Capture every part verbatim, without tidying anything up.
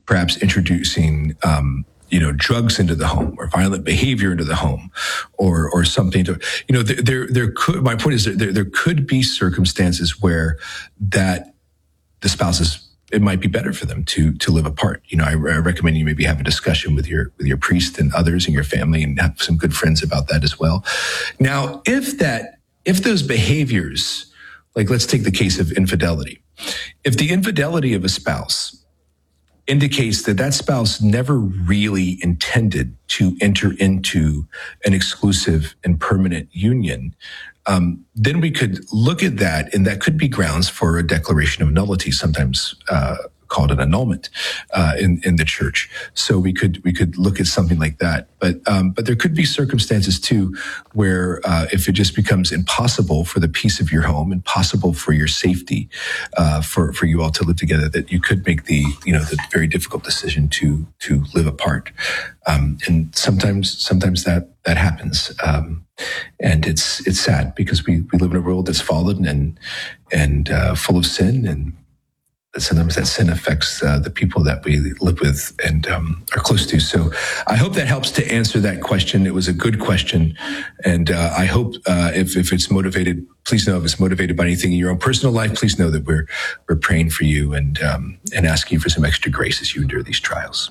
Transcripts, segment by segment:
perhaps introducing, um, you know, drugs into the home or violent behavior into the home or, or something to, you know, there, there, there could, my point is that there, there could be circumstances where that the spouses, it might be better for them to, to live apart. You know, I, I recommend you maybe have a discussion with your, with your priest and others in your family and have some good friends about that as well. Now, if that, if those behaviors, like let's take the case of infidelity. If the infidelity of a spouse indicates that that spouse never really intended to enter into an exclusive and permanent union, um, then we could look at that, and that could be grounds for a declaration of nullity, sometimes uh, called an annulment uh, in in the church. So we could we could look at something like that. But um, but there could be circumstances too where uh, if it just becomes impossible for the peace of your home, impossible for your safety, uh, for for you all to live together, that you could make the you know the very difficult decision to to live apart. Um, and sometimes sometimes that that happens, um, and it's it's sad because we we live in a world that's fallen and and uh, full of sin, and sometimes that sin affects uh, the people that we live with and um, are close to. So I hope that helps to answer that question. It was a good question. And uh, I hope uh, if, if it's motivated, please know if it's motivated by anything in your own personal life, please know that we're we're praying for you and um, and asking you for some extra grace as you endure these trials.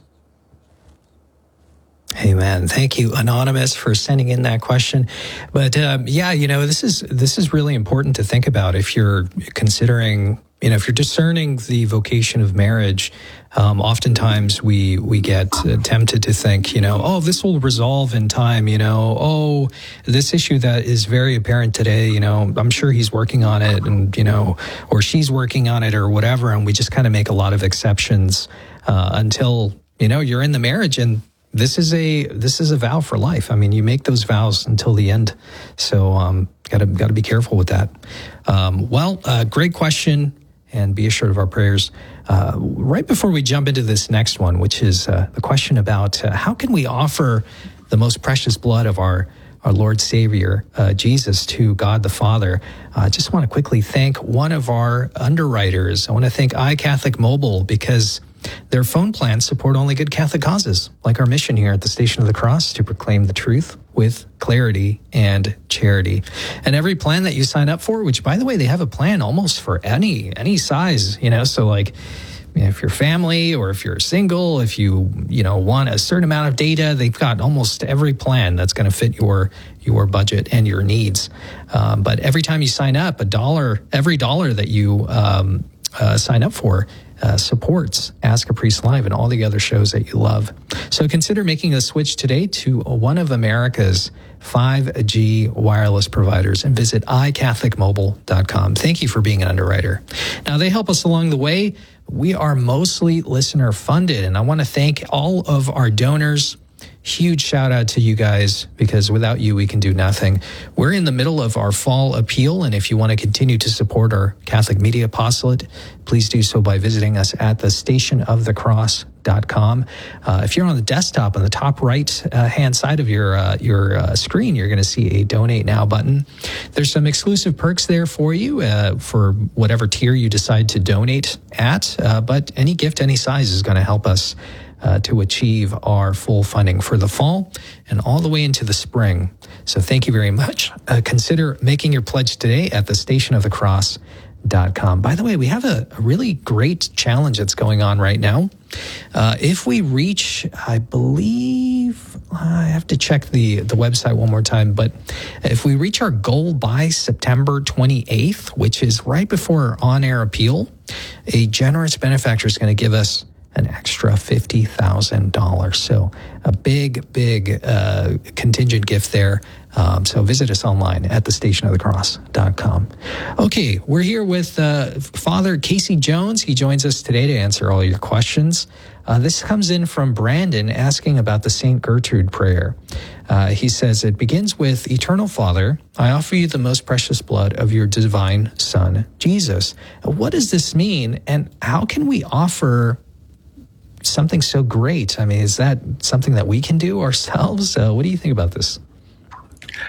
Amen. Thank you, Anonymous, for sending in that question. But um, yeah, you know, this is this is really important to think about if you're considering, you know, if you're discerning the vocation of marriage. Um, oftentimes we we get uh, tempted to think, you know, oh, this will resolve in time. You know, oh, this issue that is very apparent today. You know, I'm sure he's working on it, and you know, or she's working on it, or whatever. And we just kind of make a lot of exceptions uh, until you know you're in the marriage and. This is a this is a vow for life. I mean, you make those vows until the end, so um, gotta gotta be careful with that. Um, well, uh, great question, and be assured of our prayers. Uh, right before we jump into this next one, which is uh, the question about uh, how can we offer the most precious blood of our our Lord Savior uh, Jesus to God the Father. I uh, just want to quickly thank one of our underwriters. I want to thank iCatholic Mobile because. Their phone plans support only good Catholic causes, like our mission here at the Station of the Cross to proclaim the truth with clarity and charity. And every plan that you sign up for, which, by the way, they have a plan almost for any any size, you know, so like you know, if you're family or if you're single, if you, you know, want a certain amount of data, they've got almost every plan that's going to fit your your budget and your needs. Um, but every time you sign up, a dollar, every dollar that you um, uh, sign up for, Uh, supports Ask a Priest Live and all the other shows that you love. So consider making a switch today to one of America's five G wireless providers and visit i catholic mobile dot com. Thank you for being an underwriter. Now, they help us along the way. We are mostly listener funded, and I want to thank all of our donors. Huge shout out to you guys, because without you, we can do nothing. We're in the middle of our fall appeal, and if you want to continue to support our Catholic Media Apostolate, please do so by visiting us at the station of the cross dot com. Uh, if you're on the desktop, on the top right uh, hand side of your uh, your uh, screen, you're going to see a Donate Now button. There's some exclusive perks there for you uh, for whatever tier you decide to donate at, uh, but any gift, any size is going to help us Uh, to achieve our full funding for the fall and all the way into the spring. So thank you very much. Uh, consider making your pledge today at the station of the cross dot com. By the way, we have a, a really great challenge that's going on right now. Uh, if we reach, I believe, I have to check the, the website one more time, but if we reach our goal by September twenty-eighth, which is right before our on-air appeal, a generous benefactor is going to give us an extra fifty thousand dollars. So a big, big uh, contingent gift there. Um, so visit us online at the station of the cross dot com. Okay, we're here with uh, Father Casey Jones. He joins us today to answer all your questions. Uh, this comes in from Brandon asking about the Saint Gertrude prayer. Uh, he says, it begins with, Eternal Father, I offer you the most precious blood of your divine Son, Jesus. What does this mean, and how can we offer something so great? I mean, is that something that we can do ourselves? Uh, what do you think about this?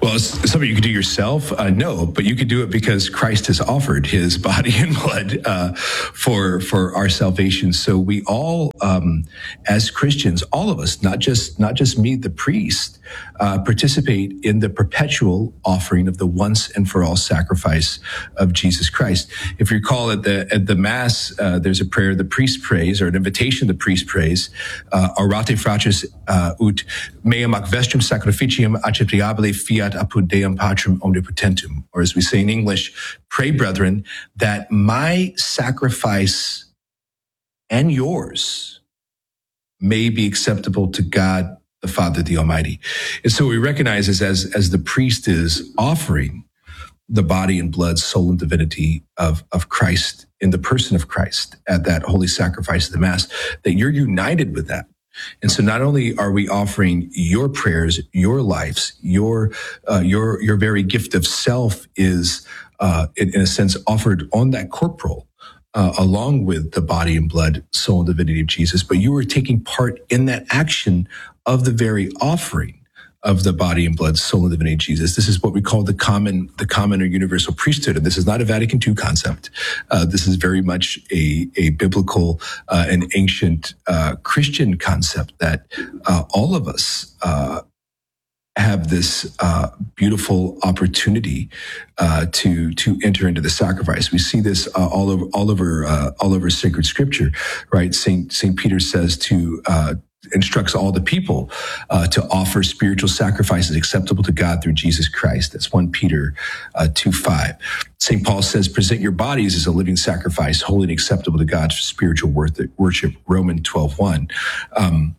Well, it's something you could do yourself. Uh, no, but you could do it because Christ has offered his body and blood uh, for for our salvation. So we all, um, as Christians, all of us, not just not just me, the priest, uh, participate in the perpetual offering of the once and for all sacrifice of Jesus Christ. If you recall, at the at the Mass, uh, there's a prayer the priest prays, or an invitation the priest prays, uh, "Orate fratres uh, ut meam ac vestrum sacrificium acceptabile fiat apud Deum Patrum omnipotentum," or as we say in English, "Pray, brethren, that my sacrifice and yours may be acceptable to God the Father, the Almighty." And so we recognize this as, as the priest is offering the body and blood, soul and divinity of, of Christ in the person of Christ at that holy sacrifice of the Mass, that you're united with that. And so not only are we offering your prayers, your lives, your, uh, your, your very gift of self is, uh, in, in a sense offered on that corporal, Uh, along with the body and blood, soul and divinity of Jesus, but you are taking part in that action of the very offering of the body and blood, soul and divinity of Jesus. This is what we call the common, the common or universal priesthood. And this is not a Vatican two concept. Uh, this is very much a, a biblical uh, and ancient uh, Christian concept that uh, all of us uh, have this uh, beautiful opportunity uh, to to enter into the sacrifice. We see this uh, all over all over uh, all over sacred scripture, right? Saint Saint Peter says to uh, instructs all the people uh, to offer spiritual sacrifices acceptable to God through Jesus Christ. That's First Peter uh, two five. Saint Paul says, "Present your bodies as a living sacrifice, holy and acceptable to God for spiritual worship." Romans twelve one. Um,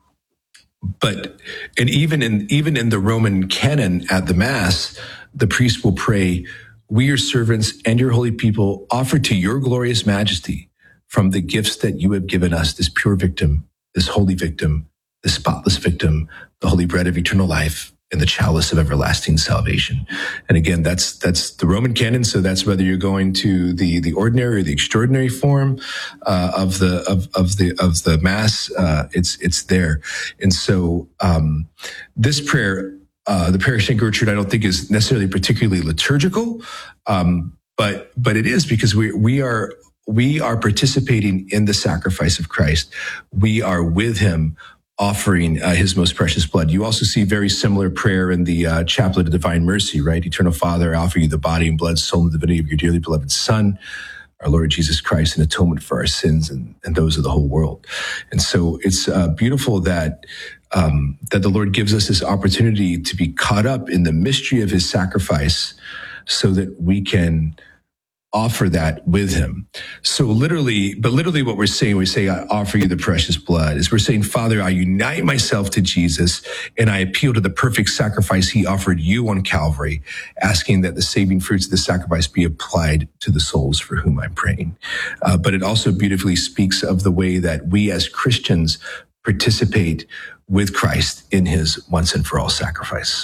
But, and even in, even in the Roman canon at the Mass, the priest will pray, "We, your servants and your holy people, offer to your glorious majesty from the gifts that you have given us, this pure victim, this holy victim, this spotless victim, the holy bread of eternal life, and the chalice of everlasting salvation." And again, that's, that's the Roman canon. So that's whether you're going to the, the ordinary or the extraordinary form, uh, of the, of, of the, of the Mass, uh, it's, it's there. And so, um, this prayer, uh, the prayer of Saint Gertrude, I don't think is necessarily particularly liturgical. Um, but, but it is because we, we are, we are participating in the sacrifice of Christ. We are with him, offering uh, his most precious blood. You also see very similar prayer in the uh, Chaplet of Divine Mercy, right? "Eternal Father, I offer you the body and blood, soul and divinity of your dearly beloved Son, our Lord Jesus Christ, in atonement for our sins and, and those of the whole world." And so it's uh, beautiful that um, that the Lord gives us this opportunity to be caught up in the mystery of his sacrifice so that we can offer that with him. So literally, but literally what we're saying, we say, "I offer you the precious blood," is we're saying, "Father, I unite myself to Jesus and I appeal to the perfect sacrifice he offered you on Calvary, asking that the saving fruits of the sacrifice be applied to the souls for whom I'm praying." Uh, but it also beautifully speaks of the way that we as Christians participate with Christ in his once and for all sacrifice.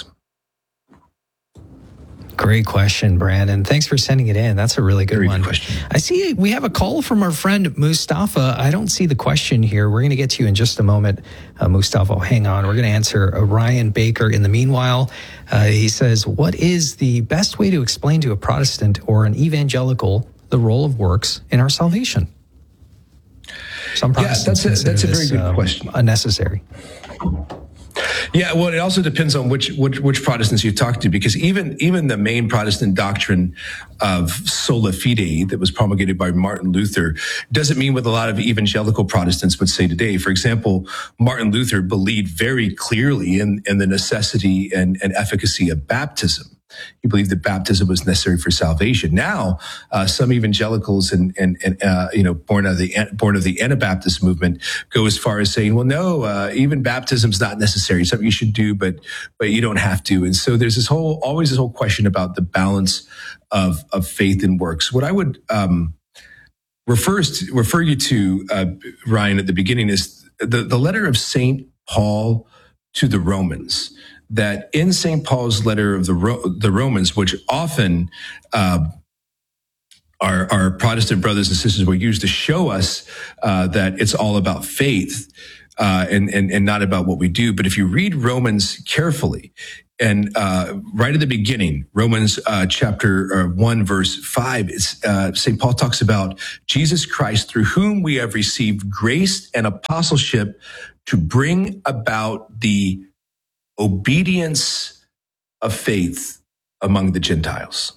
Great question, Brandon. Thanks for sending it in. That's a really good Very one. good question. I see we have a call from our friend Mustafa. I don't see the question here. We're going to get to you in just a moment, uh, Mustafa. Hang on. We're going to answer uh, Ryan Baker. In the meanwhile, uh, he says, "What is the best way to explain to a Protestant or an evangelical the role of works in our salvation?" Some Protestants yeah, that's a, that's a very this, good um, question. Unnecessary. Yeah, well, it also depends on which, which which Protestants you talk to, because even even the main Protestant doctrine of sola fide that was promulgated by Martin Luther doesn't mean what a lot of evangelical Protestants would say today. For example, Martin Luther believed very clearly in, in the necessity and, and efficacy of baptism. He believed that baptism was necessary for salvation. Now, uh, some evangelicals and, and, and uh, you know, born of the born of the Anabaptist movement go as far as saying, "Well, no, uh, even baptism's not necessary. It's something you should do, but but you don't have to." And so there's this whole always this whole question about the balance of of faith and works. What I would um, refer refer you to, uh, Ryan, at the beginning is the the letter of Saint Paul to the Romans. That in Saint Paul's letter of the Ro- the Romans, which often uh, our, our Protestant brothers and sisters will use to show us uh, that it's all about faith uh, and, and and not about what we do. But if you read Romans carefully, And uh, right at the beginning, Romans uh, chapter uh, one, verse five, it's, uh, Saint Paul talks about Jesus Christ, through whom we have received grace and apostleship to bring about the obedience of faith among the Gentiles.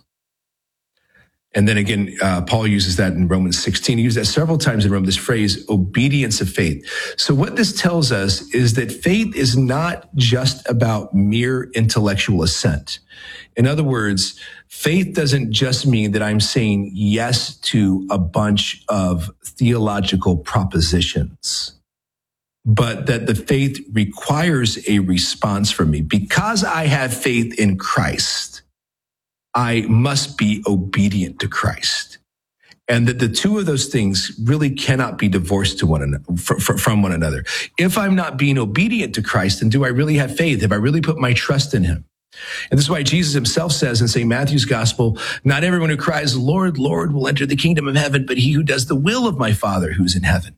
And then again, uh, Paul uses that in Romans sixteen. He uses that several times in Romans, this phrase, obedience of faith. So what this tells us is that faith is not just about mere intellectual assent. In other words, faith doesn't just mean that I'm saying yes to a bunch of theological propositions, but that the faith requires a response from me. Because I have faith in Christ, I must be obedient to Christ. And that the two of those things really cannot be divorced to one another, from one another. If I'm not being obedient to Christ, then do I really have faith? Have I really put my trust in him? And this is why Jesus himself says in Saint Matthew's gospel, not everyone who cries, Lord, Lord, will enter the kingdom of heaven, but he who does the will of my Father who's in heaven.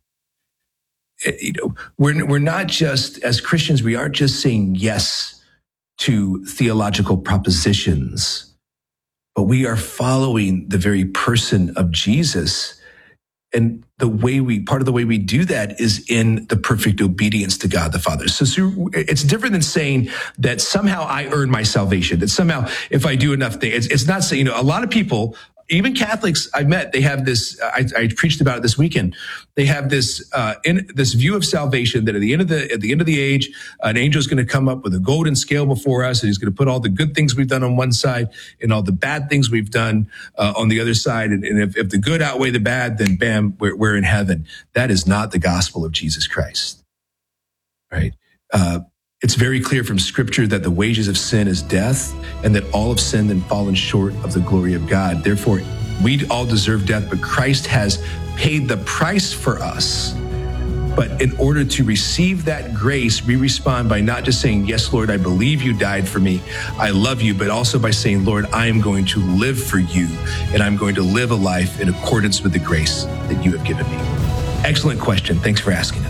You know, we're, we're not just, as Christians, we aren't just saying yes to theological propositions, but we are following the very person of Jesus. And the way we, part of the way we do that is in the perfect obedience to God the Father. So, so it's different than saying that somehow I earn my salvation, that somehow if I do enough things, it's, it's not saying, you know, a lot of people, even Catholics I've met, they have this, I, I preached about it this weekend. They have this, uh, in this view of salvation that at the end of the, at the end of the age, an angel is going to come up with a golden scale before us, and he's going to put all the good things we've done on one side and all the bad things we've done uh, on the other side. And, and if, if the good outweigh the bad, then bam, we're, we're in heaven. That is not the gospel of Jesus Christ, right? Uh, It's very clear from Scripture that the wages of sin is death, and that all have sinned and fallen short of the glory of God. Therefore, we all deserve death, but Christ has paid the price for us. But in order to receive that grace, we respond by not just saying, yes, Lord, I believe you died for me. I love you, but also by saying, Lord, I am going to live for you, and I'm going to live a life in accordance with the grace that you have given me. Excellent question. Thanks for asking it.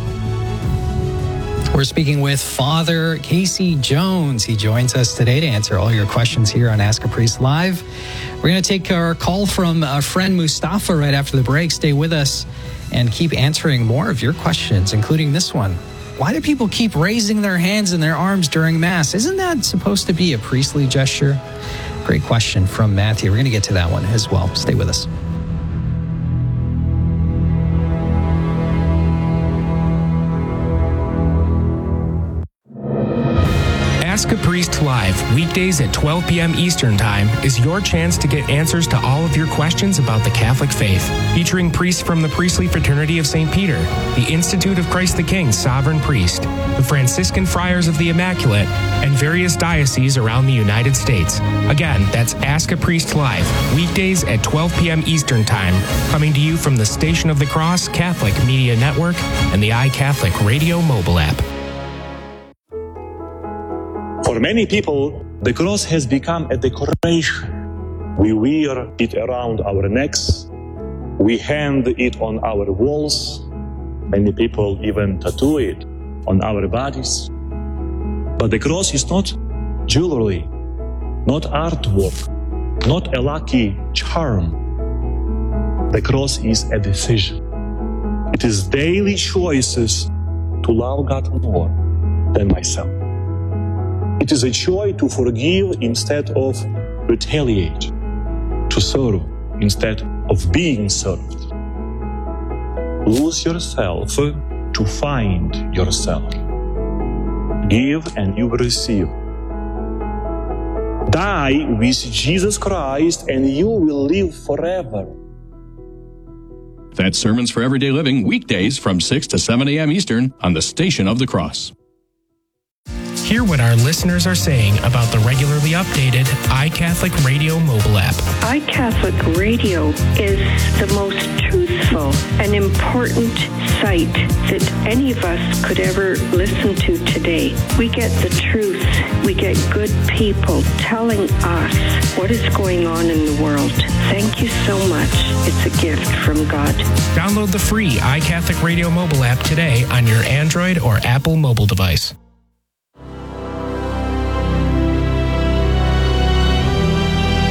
We're speaking with Father Casey Jones. He joins us today to answer all your questions here on Ask a Priest Live. We're going to take our call from our friend Mustafa right after the break. Stay with us and keep answering more of your questions, including this one. Why do people keep raising their hands and their arms during Mass? Isn't that supposed to be a priestly gesture? Great question from Matthew. We're going to get to that one as well. Stay with us. Ask a Priest Live, weekdays at twelve p.m. Eastern Time, is your chance to get answers to all of your questions about the Catholic faith. Featuring priests from the Priestly Fraternity of Saint Peter, the Institute of Christ the King Sovereign Priest, the Franciscan Friars of the Immaculate, and various dioceses around the United States. Again, that's Ask a Priest Live, weekdays at twelve p.m. Eastern Time, coming to you from the Station of the Cross Catholic Media Network and the iCatholic Radio mobile app. For many people, the cross has become a decoration. We wear it around our necks. We hang it on our walls. Many people even tattoo it on our bodies. But the cross is not jewelry, not artwork, not a lucky charm. The cross is a decision. It is daily choices to love God more than myself. It is a choice to forgive instead of retaliate, to serve instead of being served. Lose yourself to find yourself. Give and you will receive. Die with Jesus Christ and you will live forever. That's Sermons for Everyday Living, weekdays from six to seven a.m. Eastern on the Station of the Cross. Hear what our listeners are saying about the regularly updated iCatholic Radio mobile app. iCatholic Radio is the most truthful and important site that any of us could ever listen to today. We get the truth. We get good people telling us what is going on in the world. Thank you so much. It's a gift from God. Download the free iCatholic Radio mobile app today on your Android or Apple mobile device.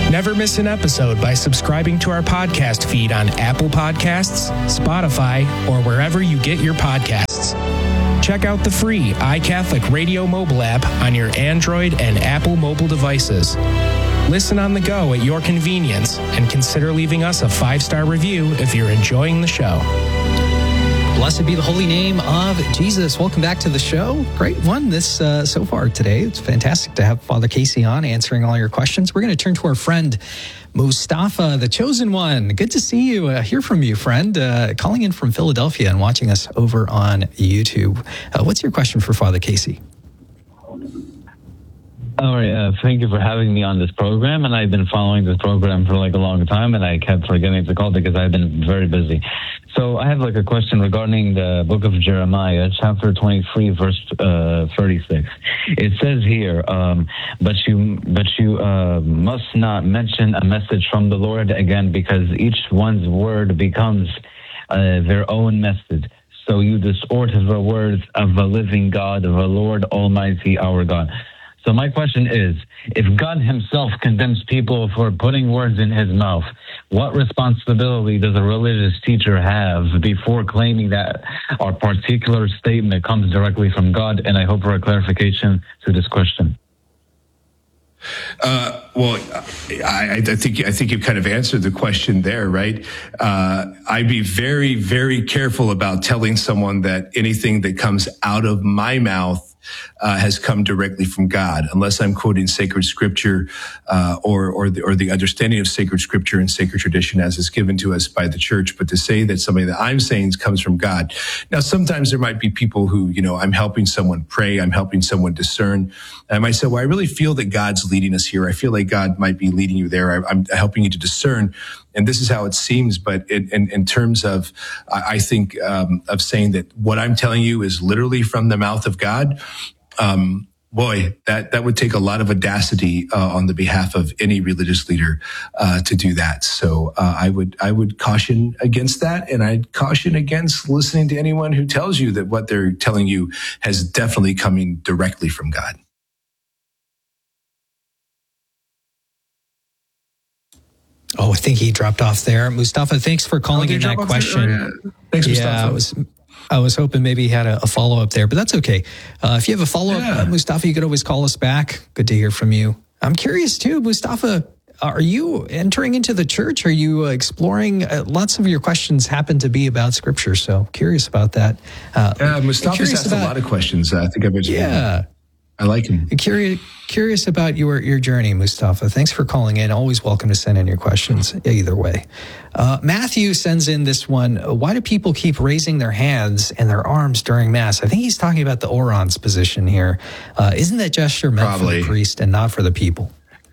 Never miss an episode by subscribing to our podcast feed on Apple Podcasts, Spotify, or wherever you get your podcasts. Check out the free iCatholic Radio mobile app on your Android and Apple mobile devices. Listen on the go at your convenience and consider leaving us a five-star review if you're enjoying the show. Blessed be the holy name of Jesus. Welcome back to the show. Great one this uh, so far today. It's fantastic to have Father Casey on answering all your questions. We're going to turn to our friend Mustafa, the chosen one. Good to see you, uh, hear from you, friend. Uh, calling in from Philadelphia and watching us over on YouTube. Uh, what's your question for Father Casey? All right. Uh, thank you for having me on this program. And I've been following this program for like a long time, and I kept forgetting to call because I've been very busy. So I have like a question regarding the book of Jeremiah, chapter twenty-three, verse uh, thirty-six. It says here, um, but you, but you uh, must not mention a message from the Lord again, because each one's word becomes uh, their own message. So you distort the words of the living God, the Lord Almighty, our God. So my question is, if God himself condemns people for putting words in his mouth, what responsibility does a religious teacher have before claiming that our particular statement comes directly from God? And I hope for a clarification to this question. Uh, well, I, I think I think you kind of answered the question there, right? Uh, I'd be very, very careful about telling someone that anything that comes out of my mouth Uh, has come directly from God, unless I'm quoting sacred scripture uh, or or the, or the understanding of sacred scripture and sacred tradition as is given to us by the church. But to say that something that I'm saying comes from God. Now, sometimes there might be people who, you know, I'm helping someone pray, I'm helping someone discern. And I might say, well, I really feel that God's leading us here. I feel like God might be leading you there. I, I'm helping you to discern. And this is how it seems. But in, in, in terms of, I think, um, of saying that what I'm telling you is literally from the mouth of God, um, boy, that, that would take a lot of audacity uh, on the behalf of any religious leader uh, to do that. So uh, I would I would caution against that, and I'd caution against listening to anyone who tells you that what they're telling you has definitely coming directly from God. Oh, I think he dropped off there. Mustafa, thanks for calling oh, in that question. Oh, yeah. Thanks, Mustafa. Yeah, I was, I was hoping maybe he had a, a follow-up there, but that's okay. Uh, if you have a follow-up, yeah. uh, Mustafa, you could always call us back. Good to hear from you. I'm curious too, Mustafa, are you entering into the church? Are you uh, exploring? Uh, lots of your questions happen to be about scripture, so curious about that. Uh, yeah, Mustafa's asked about, a lot of questions. Uh, I think I've been. Yeah. I like him. Curious, curious about your, your journey, Mustafa. Thanks for calling in. Always welcome to send in your questions either way. Uh, Matthew sends in this one. Why do people keep raising their hands and their arms during Mass? I think he's talking about the orans position here. Uh, isn't that gesture meant Probably. for the priest and not for the people?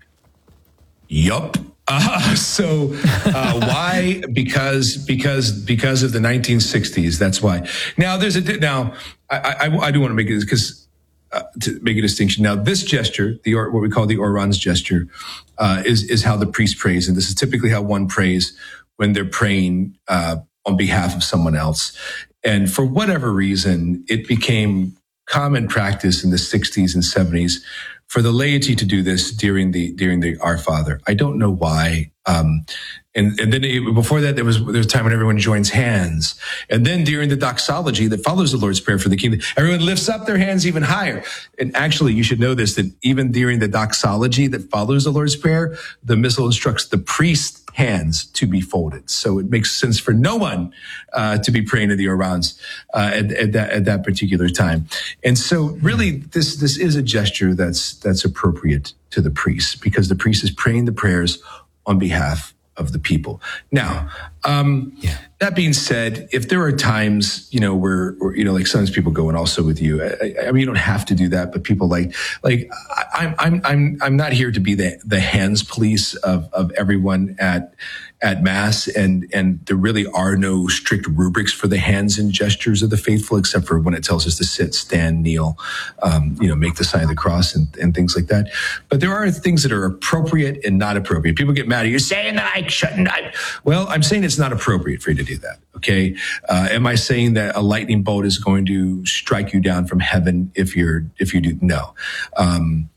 Yup. Uh, so uh, why? Because because because of the nineteen sixties. That's why. Now there's a now I I, I do want to make it because. Uh, to make a distinction. Now, this gesture, the or, what we call the orans gesture, uh, is is how the priest prays, and this is typically how one prays when they're praying uh, on behalf of someone else. And for whatever reason, it became common practice in the sixties and seventies for the laity to do this during the during the Our Father. I don't know why. Um, and, and then it, before that, there was there was a time when everyone joins hands. And then during the doxology that follows the Lord's Prayer for the Kingdom, everyone lifts up their hands even higher. And actually, you should know this, that even during the doxology that follows the Lord's Prayer, the missal instructs the priest's hands to be folded. So it makes sense for no one uh, to be praying to the orans uh, at, at, that, at that particular time. And so really, this this is a gesture that's that's appropriate to the priest, because the priest is praying the prayers on behalf of the people. Now, um, yeah. that being said, if there are times, you know, where, where, you know, like sometimes people go and also with you, I, I mean, you don't have to do that, but people like, like, I, I'm, I'm, I'm not here to be the, the hands police of, of everyone at, at Mass. And, and there really are no strict rubrics for the hands and gestures of the faithful, except for when it tells us to sit, stand, kneel, um, you know, make the sign of the cross and, and things like that. But there are things that are appropriate and not appropriate. People get mad. You're saying that I shouldn't. I, well, I'm saying it's not appropriate for you to do that. Okay. Uh, am I saying that a lightning bolt is going to strike you down from heaven if you're, if you do? No. Um,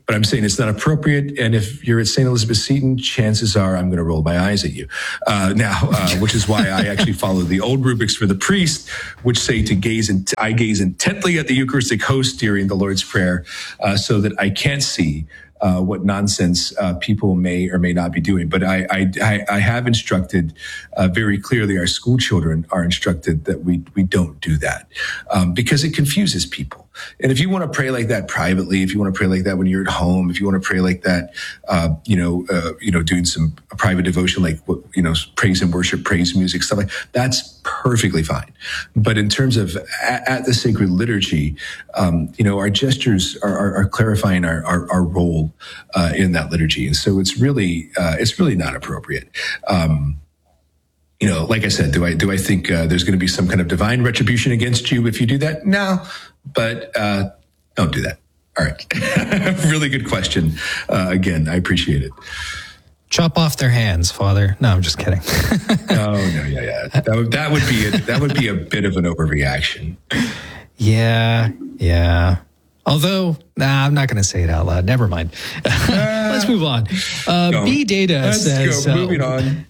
but I'm saying it's not appropriate. And if you're at Saint Elizabeth Seton, chances are I'm going to roll my eyes at you. Uh, now, uh, which is why I actually follow the old rubrics for the priest, which say to gaze and I gaze intently at the Eucharistic host during the Lord's Prayer, uh, so that I can't see Uh, what nonsense uh, people may or may not be doing. But I, I, I have instructed uh, very clearly, our school children are instructed that we, we don't do that um, because it confuses people. And if you want to pray like that privately, if you want to pray like that when you're at home, if you want to pray like that, uh, you know, uh, you know, doing some private devotion, like, you know, praise and worship, praise music, stuff like that, that's perfectly fine. But in terms of at, at the sacred liturgy, um, you know, our gestures are, are, are clarifying our, our, our role uh, in that liturgy. And so it's really, uh, it's really not appropriate. Um, You know, like I said, do I do I think uh, there's going to be some kind of divine retribution against you if you do that? No, but uh, don't do that. All right. Really good question. Uh, again, I appreciate it. Chop off their hands, Father. No, I'm just kidding. Oh, no, yeah, yeah. That would, that would be a, that would be a bit of an overreaction. Yeah, yeah. Although, nah, I'm not going to say it out loud. Never mind. Let's move on. Uh, B Data Let's says... go. Moving uh, on.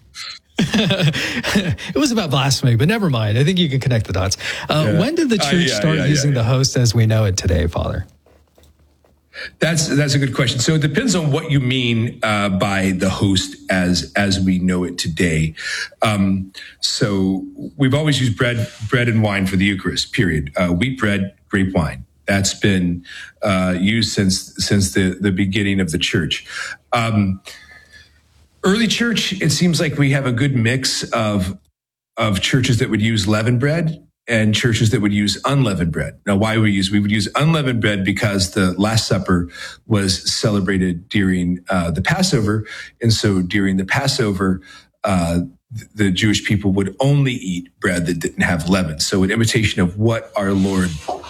It was about blasphemy, but never mind. I think you can connect the dots. Uh, yeah. When did the church uh, yeah, start yeah, using yeah, yeah. the host as we know it today, Father? That's that's a good question. So it depends on what you mean uh, by the host as as we know it today. Um, so we've always used bread bread and wine for the Eucharist. Period. Uh, wheat bread, grape wine. That's been uh, used since since the the beginning of the church. Um, Early church, it seems like we have a good mix of of churches that would use leavened bread and churches that would use unleavened bread. Now, why we use we would use unleavened bread because the Last Supper was celebrated during uh, the Passover, and so during the Passover, uh, the Jewish people would only eat bread that didn't have leaven. So, an imitation of what our Lord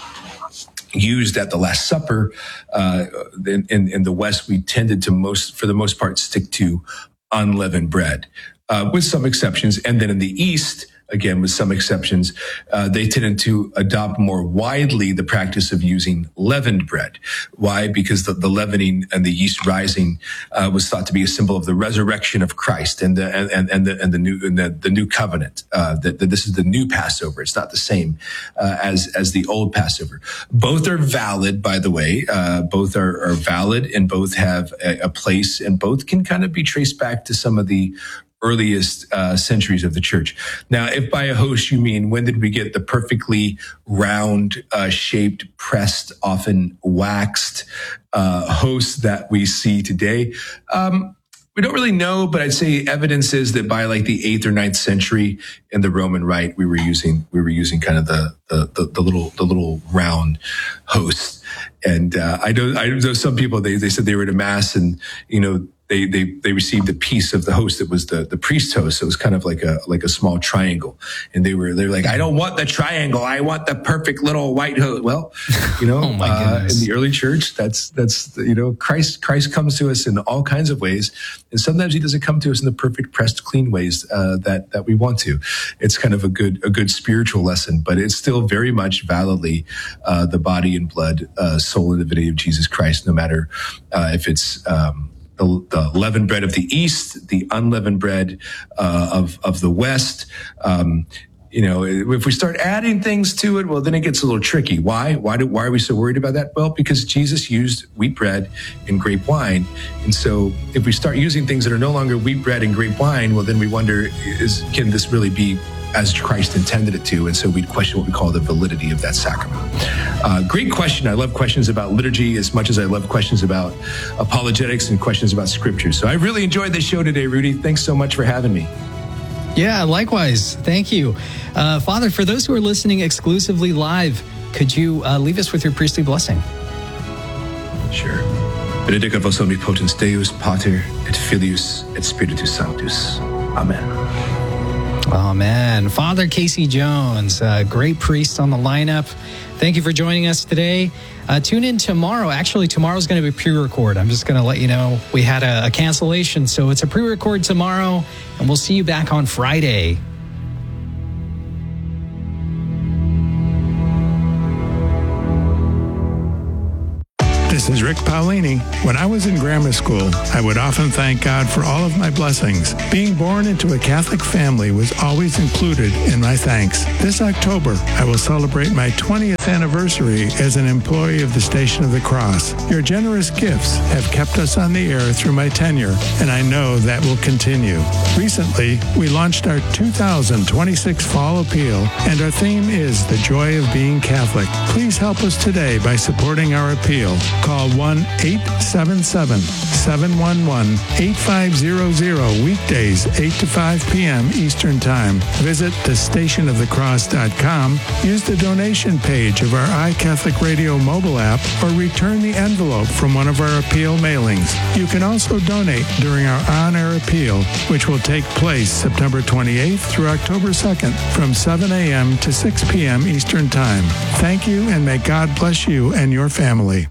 used at the Last Supper, uh, in, in, in the West, we tended to most, for the most part, stick to unleavened bread, uh, with some exceptions. And then in the East, again, with some exceptions, uh, they tended to adopt more widely the practice of using leavened bread. Why? Because the, the leavening and the yeast rising uh, was thought to be a symbol of the resurrection of Christ and the and and the and the new and the, the new covenant. Uh, that, that this is the new Passover. It's not the same uh, as as the old Passover. Both are valid, by the way. Uh, both are, are valid, and both have a, a place, and both can kind of be traced back to some of the earliest uh, centuries of the church. Now, if by a host you mean when did we get the perfectly round, uh, shaped, pressed, often waxed uh, hosts that we see today, um, we don't really know, but I'd say evidence is that by like the eighth or ninth century in the Roman Rite, we were using we were using kind of the the, the, the little the little round host. And uh, I know I know some people they they said they were at a mass and you know. They, they, they received a piece of the host that was the, the priest's host. So it was kind of like a, like a small triangle. And they were, they were like, I don't want the triangle. I want the perfect little white host. Well, you know, oh my uh, goodness. in the early church, that's, that's, you know, Christ, Christ comes to us in all kinds of ways. And sometimes he doesn't come to us in the perfect, pressed, clean ways, uh, that, that we want to. It's kind of a good, a good spiritual lesson, but it's still very much validly, uh, the body and blood, uh, soul and divinity of Jesus Christ, no matter, uh, if it's, um, The, the leavened bread of the East, the unleavened bread uh, of of the West. Um, you know, if we start adding things to it, well, then it gets a little tricky. Why? Why do? Why are we so worried about that? Well, because Jesus used wheat bread and grape wine, and so if we start using things that are no longer wheat bread and grape wine, well, then we wonder: is can this really be as Christ intended it to? And so we'd question what we call the validity of that sacrament. Uh, great question. I love questions about liturgy as much as I love questions about apologetics and questions about scripture. So I really enjoyed this show today, Rudy. Thanks so much for having me. Yeah, likewise. Thank you. Uh, Father, for those who are listening exclusively live, could you uh, leave us with your priestly blessing? Sure. Benedicat vos omnipotens Deus, Pater, et Filius, et Spiritus Sanctus. Amen. Oh, man. Father Casey Jones, uh, great priest on the lineup. Thank you for joining us today. Uh, tune in tomorrow. Actually, tomorrow's going to be pre-record. I'm just going to let you know we had a, a cancellation, so it's a pre-record tomorrow, and we'll see you back on Friday. The this is Rick Paolini. When I was in grammar school, I would often thank God for all of my blessings. Being born into a Catholic family was always included in my thanks. This October, I will celebrate my twentieth anniversary as an employee of the Station of the Cross. Your generous gifts have kept us on the air through my tenure, and I know that will continue. Recently, we launched our two thousand twenty-six Fall Appeal, and our theme is The Joy of Being Catholic. Please help us today by supporting our appeal. Call one eight seven seven, seven one one, eight five zero zero weekdays eight to five p.m. Eastern Time. Visit the station of the cross dot com, use the donation page of our iCatholic Radio mobile app, or return the envelope from one of our appeal mailings. You can also donate during our on-air appeal, which will take place September twenty-eighth through October second from seven a.m. to six p.m. Eastern Time. Thank you, and may God bless you and your family.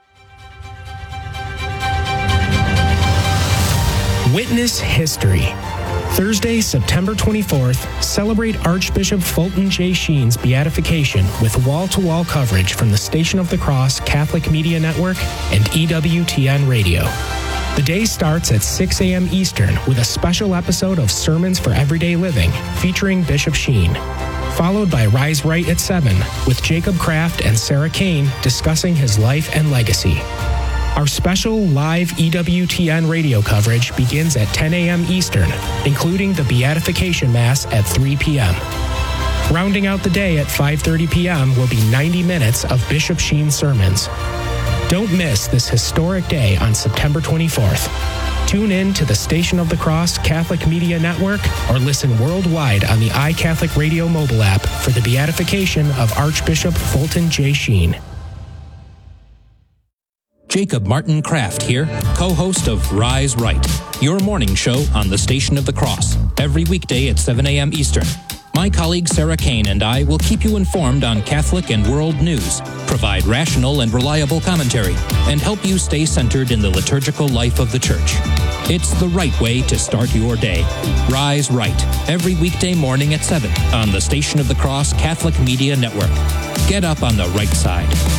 Witness history. Thursday, September twenty-fourth, celebrate Archbishop Fulton J. Sheen's beatification with wall-to-wall coverage from the Station of the Cross Catholic Media Network and E W T N Radio. The day starts at six a.m. Eastern with a special episode of Sermons for Everyday Living featuring Bishop Sheen, followed by Rise Right at seven with Jacob Kraft and Sarah Kane discussing his life and legacy. Our special live E W T N radio coverage begins at ten a.m. Eastern, including the Beatification Mass at three p.m. Rounding out the day at five thirty p.m. will be ninety minutes of Bishop Sheen sermons. Don't miss this historic day on September twenty-fourth. Tune in to the Station of the Cross Catholic Media Network or listen worldwide on the iCatholic Radio mobile app for the beatification of Archbishop Fulton J. Sheen. Jacob Martin Kraft here, co-host of Rise Right, your morning show on the Station of the Cross, every weekday at seven a.m. Eastern. My colleague Sarah Kane and I will keep you informed on Catholic and world news, provide rational and reliable commentary, and help you stay centered in the liturgical life of the Church. It's the right way to start your day. Rise Right, every weekday morning at seven on the Station of the Cross Catholic Media Network. Get up on the right side.